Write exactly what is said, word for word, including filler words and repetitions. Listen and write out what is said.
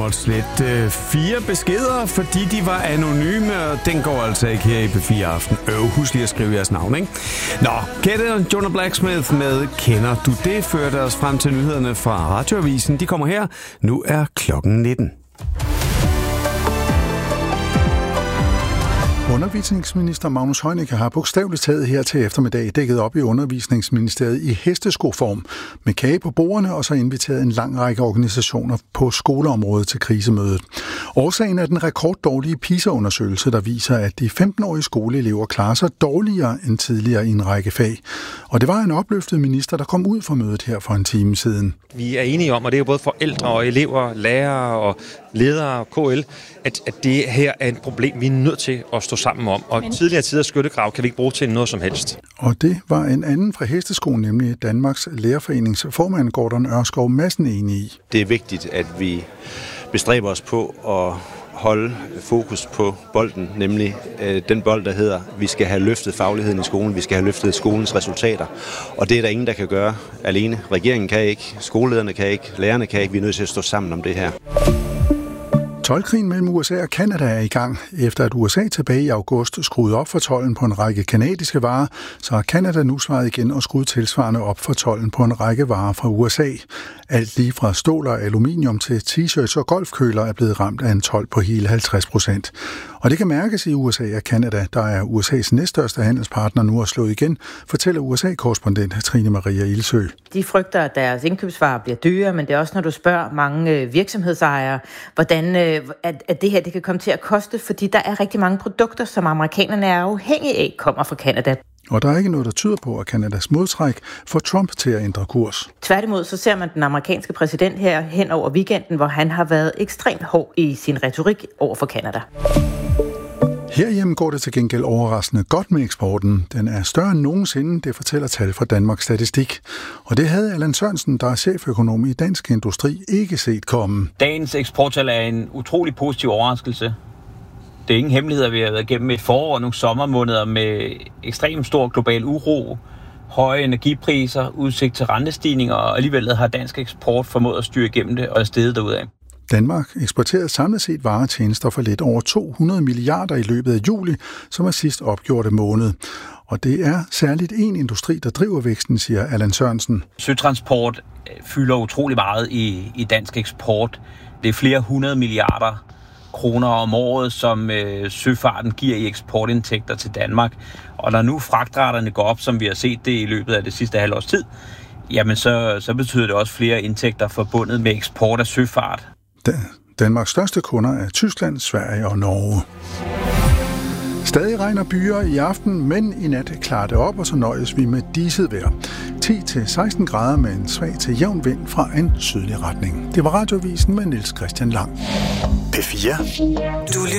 måtte slette fire beskeder, fordi de var anonyme, og den går altså ikke her i P fire Aften. Øv, husk lige at skrive jeres navn, ikke? Nå, Kette og Jonah Blacksmith med Kender du det? Førte os frem til nyhederne fra Radioavisen. De kommer her. Nu er klokken nitten. Undervisningsminister Magnus Heunicke har bogstaveligt taget her til eftermiddag dækket op i Undervisningsministeriet i hesteskoform med kage på bordene og så inviteret en lang række organisationer på skoleområdet til krisemødet. Årsagen er den rekorddårlige PISA-undersøgelse, der viser, at de femten-årige skoleelever klarer sig dårligere end tidligere i en række fag. Og det var en opløftet minister, der kom ud fra mødet her for en time siden. Vi er enige om, og det er jo både forældre og elever, lærere og ledere, K L, at, at det her er et problem, vi er nødt til at stå sammen om. Og tidligere tiders skyttegrav kan vi ikke bruge til noget som helst. Og det var en anden fra hesteskoen, nemlig Danmarks Lærerforenings formand Gordon Ørskov Madsen enig i. Det er vigtigt, at vi bestræber os på at holde fokus på bolden, nemlig øh, den bold, der hedder, vi skal have løftet fagligheden i skolen, vi skal have løftet skolens resultater. Og det er der ingen, der kan gøre alene. Regeringen kan ikke, skolelederne kan ikke, lærerne kan ikke. Vi er nødt til at stå sammen om det her. Toldkrigen mellem U S A og Canada er i gang. Efter at U S A tilbage i august skruede op for tolden på en række kanadiske varer, så har Canada nu svaret igen og skruet tilsvarende op for tolden på en række varer fra U S A. Alt lige fra stål og aluminium til t-shirts og golfkøler er blevet ramt af en told på hele halvtreds procent. Og det kan mærkes i U S A og Canada, der er U S A's næststørste handelspartner nu er slået igen, fortæller U S A-korrespondent Trine Maria Ilsø. De frygter, at deres indkøbsvarer bliver dyre, men det er også, når du spørger mange virksomhedsejere, hvordan at, at det her det kan komme til at koste, fordi der er rigtig mange produkter, som amerikanerne er afhængige af, kommer fra Canada. Og der er ikke noget, der tyder på, at Canadas modtræk får Trump til at ændre kurs. Tværtimod så ser man den amerikanske præsident her hen over weekenden, hvor han har været ekstremt hård i sin retorik over for Canada. Herhjemme går det til gengæld overraskende godt med eksporten. Den er større end nogensinde, det fortæller tal fra Danmarks Statistik. Og det havde Allan Sørensen, der er cheføkonom i Dansk Industri, ikke set komme. Dagens eksporttal er en utrolig positiv overraskelse. Det er ingen hemmelighed, at vi har været igennem et forår og nogle sommermåneder med ekstremt stor global uro, høje energipriser, udsigt til rentestigninger, og alligevel har dansk eksport formået at styre igennem det og er steget derudad. Danmark eksporterede samlet set varer og tjenester for lidt over to hundrede milliarder i løbet af juli, som er sidst opgjorte måned. Og det er særligt en industri, der driver væksten, siger Allan Sørensen. Søtransport fylder utrolig meget i, i dansk eksport. Det er flere hundrede milliarder kroner om året, som øh, søfarten giver i eksportindtægter til Danmark. Og når nu fragtraterne går op, som vi har set det i løbet af det sidste halvårs tid, jamen så, så betyder det også flere indtægter forbundet med eksport af søfart. Danmarks største kunder er Tyskland, Sverige og Norge. Stadig regner byer i aften, men i nat klarer det op, og så nøjes vi med diset vejr. ti til seksten grader med en svag til jævn vind fra en sydlig retning. Det var Radioavisen med Niels Christian Lang. P fire. Du